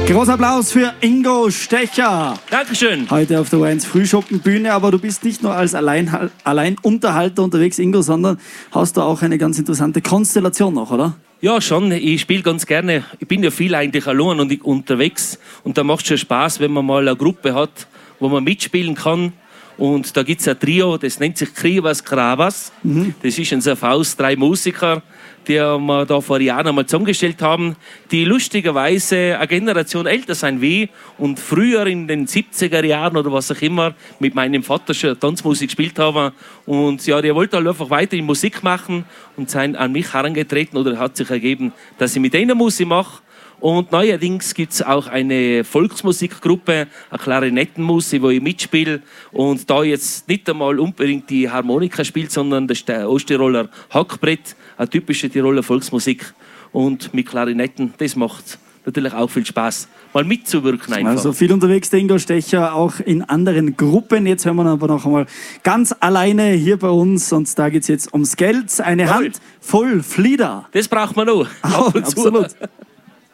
Großer Applaus für Ingo Stecher. Dankeschön. Heute auf der O1 Frühschoppenbühne, aber du bist nicht nur als Alleinunterhalter unterwegs, Ingo, sondern hast du auch eine ganz interessante Konstellation noch, oder? Ja, schon. Ich spiele ganz gerne. Ich bin ja viel eigentlich allein und unterwegs. Und da macht es schon Spaß, wenn man mal eine Gruppe hat, wo man mitspielen kann. Und da gibt es ein Trio, das nennt sich Krivas Kravas. Das ist ein Faust, 3 Musiker, die wir da vor Jahren einmal zusammengestellt haben, die lustigerweise eine Generation älter sind wie ich und früher in den 70er Jahren oder was auch immer mit meinem Vater schon Tanzmusik gespielt haben. Und ja, die wollten halt einfach weiter in Musik machen und sind an mich herangetreten oder hat sich ergeben, dass ich mit denen Musik mache. Und neuerdings gibt es auch eine Volksmusikgruppe, eine Klarinettenmusik, wo ich mitspiele und da jetzt nicht einmal unbedingt die Harmonika spielt, sondern das ist der Osttiroler Hackbrett, eine typische Tiroler Volksmusik. Und mit Klarinetten, das macht natürlich auch viel Spaß, mal mitzuwirken einfach. Also viel unterwegs, der Ingo Stecher, auch in anderen Gruppen. Jetzt hören wir aber noch einmal ganz alleine hier bei uns und da geht es jetzt ums Geld. Eine Hand voll Flieder. Das braucht man noch. Ab und zu. Absolut.